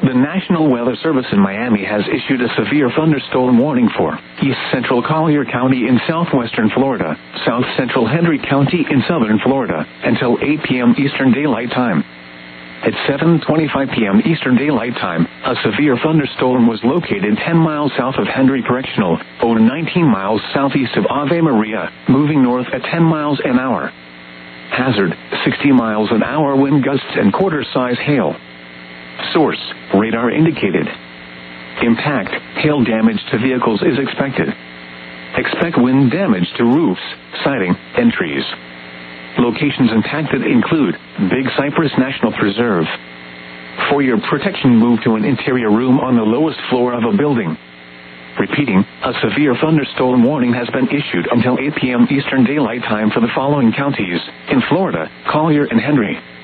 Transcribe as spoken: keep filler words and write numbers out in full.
The National Weather Service in Miami has issued a severe thunderstorm warning for East Central Collier County in southwestern Florida, South Central Hendry County in southern Florida, until eight p.m. Eastern Daylight Time. At seven twenty-five p.m. Eastern Daylight Time, a severe thunderstorm was located ten miles south of Hendry Correctional, or nineteen miles southeast of Ave Maria, moving north at ten miles an hour. Hazard, sixty miles an hour wind gusts and quarter-size hail. Source, radar indicated. Impact, hail damage to vehicles is expected. Expect wind damage to roofs, siding, and trees. Locations impacted include Big Cypress National Preserve. For your protection, move to an interior room on the lowest floor of a building. Repeating, a severe thunderstorm warning has been issued until eight p.m. Eastern Daylight Time for the following counties in Florida: Collier and Hendry.